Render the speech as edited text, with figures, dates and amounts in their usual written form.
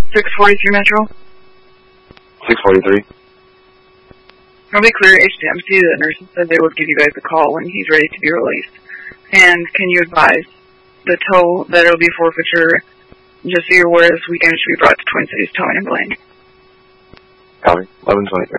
643 Metro. 643. It'll be clear HCMC. The nurses said they would give you guys a call when he's ready to be released. And can you advise the tow that it'll be forfeiture, just so you're aware this weekend it should be brought to Twin Cities Towing and Blaine. Copy. 1123.